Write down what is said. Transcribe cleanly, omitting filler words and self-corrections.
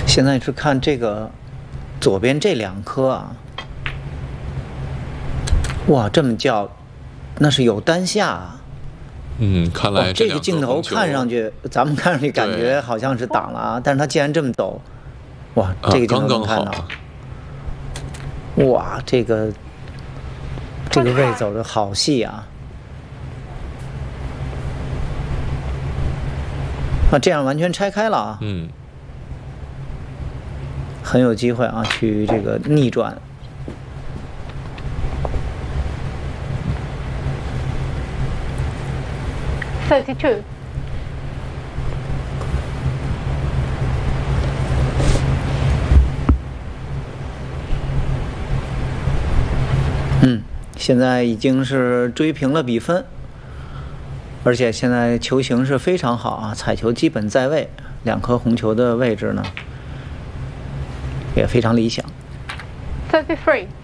现在是看这个左边这2颗啊，哇，这么叫，那是有单下啊。 看来这个镜头看上去，咱们看上去感觉好像是挡了啊，但是它既然这么陡，哇，这个镜头能看到，哇，这个位走的好细啊。这样完全拆开了啊。很有机会啊，去这个逆转。 32. – 现在已经是追平了比分，而且现在球形是非常好啊，彩球基本在位，2颗红球的位置呢也非常理想。 33.